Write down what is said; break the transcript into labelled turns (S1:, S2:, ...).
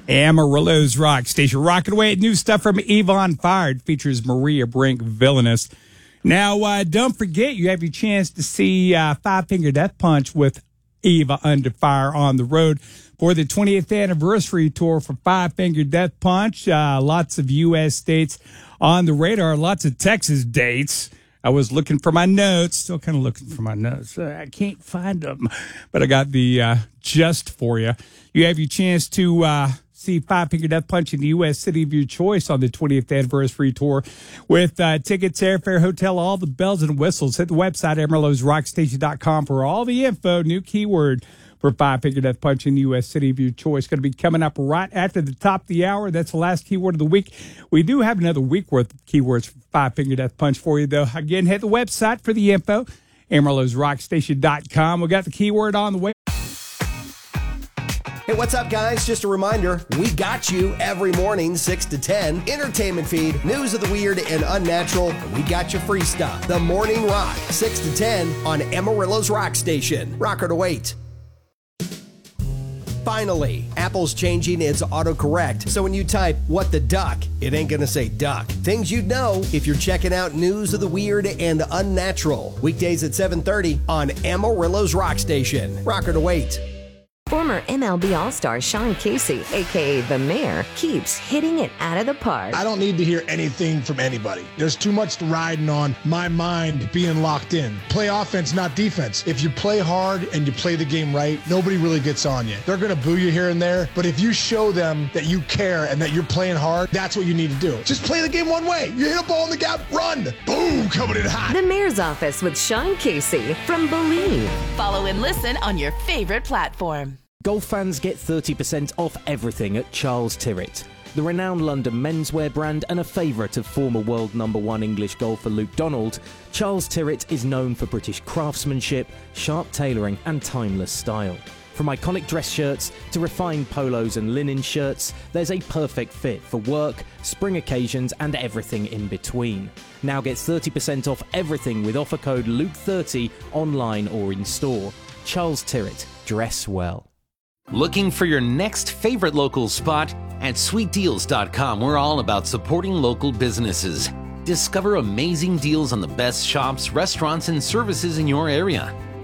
S1: Amarillo's Rock Station. Rocking away at new stuff from Yvonne Fire. It features Maria Brink, Villainous. Now, don't forget, you have your chance to see Five Finger Death Punch with Eva Under Fire on the road for the 20th anniversary tour for Five Finger Death Punch. Lots of U.S. dates on the radar, lots of Texas dates. I was looking for my notes, still kind of looking for my notes. I can't find them, but I got the gist for you. You have your chance to see Five Finger Death Punch in the U.S. city of your choice on the 20th anniversary tour with tickets, airfare, hotel, all the bells and whistles. Hit the website, Amarillo'sRockStation.com for all the info. New keyword for Five Finger Death Punch in the U.S. city of your choice. Going to be coming up right after the top of the hour. That's the last keyword of the week. We do have another week worth of keywords for Five Finger Death Punch for you, though. Again, hit the website for the info, Amarillo'sRockStation.com. We got the keyword on the way.
S2: Hey, what's up, guys? Just a reminder, we got you every morning, 6 to 10. Entertainment feed, news of the weird and unnatural. We got you free stuff. The Morning Rock, 6 to 10 on Amarillo's Rock Station. Rocker to wait. Finally, Apple's changing its autocorrect, so when you type, "what the duck," it ain't gonna say duck. Things you'd know if you're checking out news of the weird and unnatural. Weekdays at 7:30 on Amarillo's Rock Station. Rocker to wait.
S3: Former MLB All-Star Sean Casey, a.k.a. The Mayor, keeps hitting it out of the park.
S4: I don't need to hear anything from anybody. There's too much riding on my mind being locked in. Play offense, not defense. If you play hard and you play the game right, nobody really gets on you. They're going to boo you here and there, but if you show them that you care and that you're playing hard, that's what you need to do. Just play the game one way. You hit a ball in the gap, run. Boom, coming in hot.
S3: The Mayor's Office with Sean Casey from Believe.
S5: Follow and listen on your favorite platform.
S6: Golf fans get 30% off everything at Charles Tyrwhitt. The renowned London menswear brand and a favourite of former world #1 English golfer Luke Donald, Charles Tyrwhitt is known for British craftsmanship, sharp tailoring and timeless style. From iconic dress shirts to refined polos and linen shirts, there's a perfect fit for work, spring occasions and everything in between. Now get 30% off everything with offer code Luke30 online or in store. Charles Tyrwhitt, dress well.
S7: Looking for your next favorite local spot? At SweetDeals.com, we're all about supporting local businesses. Discover amazing deals on the best shops, restaurants, and services in your area.